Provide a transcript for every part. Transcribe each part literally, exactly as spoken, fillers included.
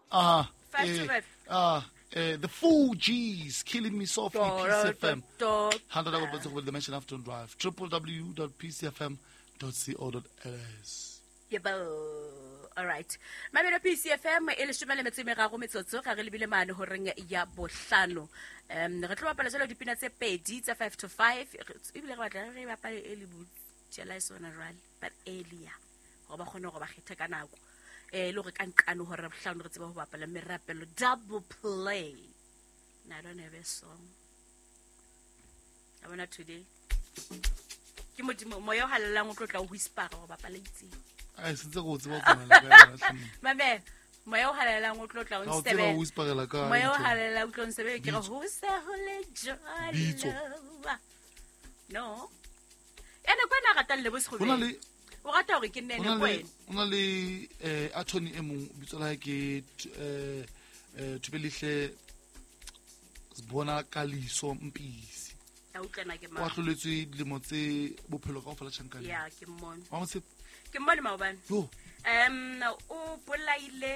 Uh, Five uh, to five. Uh, uh, the Fugees, Killing Me Softly, P C F M. Dog. one hundred hours with the Dimension Afternoon Drive. w w w dot p c f m dot co dot l s. Yebo. All right. Mamelo P C F M e le shoma le metse meraro metsotso ga re lebile mane ho reng ya bohlano. Um re tlo bapala jalo dipina tse pedi tsa five to five. E bile re batla re bapala e le butjela isona rally but earlier. Go ba khona go ba kgetha ka nako. Eh lo re ka nkano hore re bohlano re tseba ho bapala merapelo double play. No, I don't have a song. I wanna today. Ke modimo moyo halelang o tlo tla o whisper go bapala itseng. Ai sentse go tseba go bona ka tlhamo. Mame, moyo halelang o tlo tla o nsebe. nsebe. Go whisperela ka. Moyo halelang o tlo nsebe ke re ho se ho le jalo. No. Ene kwena ga tla le bosigo. Bona le o rata hore ke nene kwena. Ona le eh attorney e mong bitso la ke eh eh Thubelihle Sibona Kaliso Mpisi. Ya utlana ke ma. Wa hloletswe dilemo tse bophelo ka ho fela tšhankane. Ya ke mmone. Wa mo se ke mmone maobane. Yo. Em o bolaile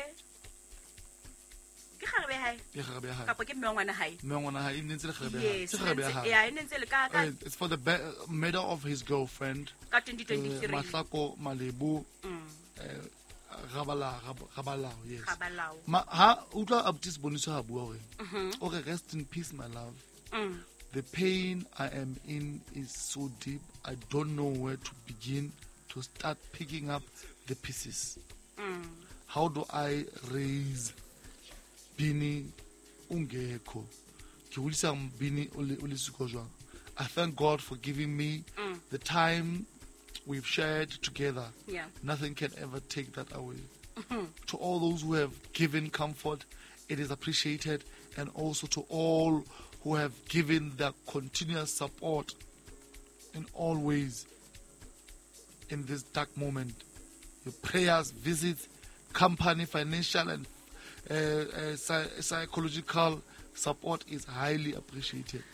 ke kgarebe hae. Ke kgarebe hae. Kapa ke mme wa ngwana hae. Mme wa ngwana hae e ntse le kgarebe hae. Ke kgarebe hae. Ya e ntse le ka ka. It's for the murder of his girlfriend. Ka twenty twenty-three. Mahlako Malebu. Mm. Eh Rabala Rabalao, yes. Rabalao. Ma ha utla abutis boniso ha bua hore. Okay, rest in peace my love. Mm. The pain I am in is so deep. I don't know where to begin to start picking up the pieces. Mm. How do I raise Bini ungeko? Ke hulisa Bini uli suko jwang. I thank God for giving me mm. the time we've shared together. Yeah. Nothing can ever take that away. Mm-hmm. To all those who have given comfort, it is appreciated. And also to all who have given their continuous support in all ways in this dark moment. Your prayers, visits, company, financial and uh, uh, psy- psychological support is highly appreciated.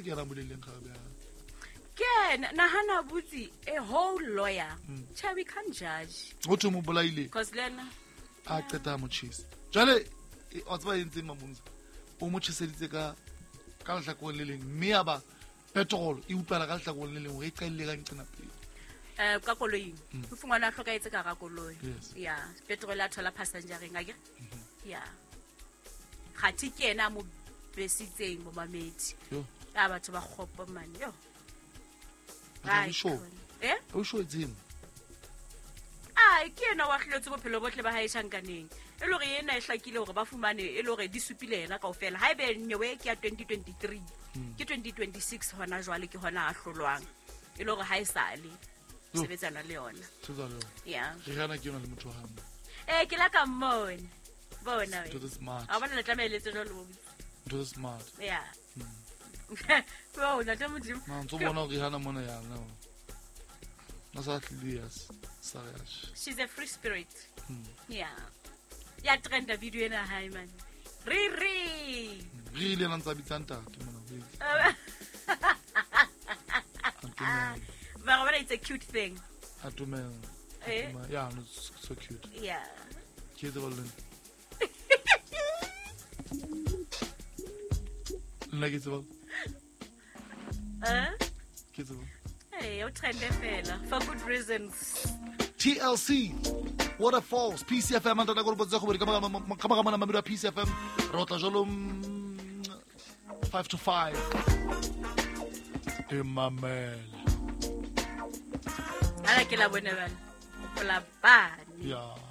Ken, nahana buti a whole lawyer. Mm. Cha we can't judge. What mo bolaile? Cause lena a qeta mo chisa. Jale o tsba entse mamunza. O mo chiseditse ka ka hlakong le leng. Mme aba petrol e utlwala ka hlakong le leng o e qelle ka ntsena pele. Eh ka koloing. O fungwana hloka itse ka ka koloi. Yes. Yeah, petrol la thola passengering akere. Yeah. Khathi kena mo besitseng mo mamedi. Yo. Ya batho ba khopo man. Yo. Are you sure? Eh? Are you sure it's him? Ah, ke ena wa hlotse bophelo botle ba hae shankaneng. E lo re ena e hlakile hore ba fumane e lo re di supile ena kaofela. Ha ebe nyewe ke ya twenty twenty-three. Ke twenty twenty-six hona jwale ke hona a hlolwang. E lo re ha e sale. Sebetsana le yona. Sebetsana. Yeah. Ke gana ke yona le motho wa hama. Eh, ke la ka mmone. Bona we. To the smart. A bona le tlameletse jalo. To the smart. Yeah. Wow, na tamo dim. Na ntso bona ke hana mona ya na. Na sa Elias. Sarash. She's a free spirit. Hmm. Yeah. Ya trend the video na hai man. Ri ri. Ri le nantsa bitsanta ke mona we. But it's a cute thing. Atumel. Eh? Yeah, it's so cute. Yeah. Kids all in. Like it's all. Uh? Kids all. Hey, you're trend fella for good reasons. T L C. Waterfalls. P C F M anta go botsa go bari ka ka ka mana mamira P C F M. Rota jolo five to five. Imamel. Ala ke la bona bana. Ola bani. Yeah.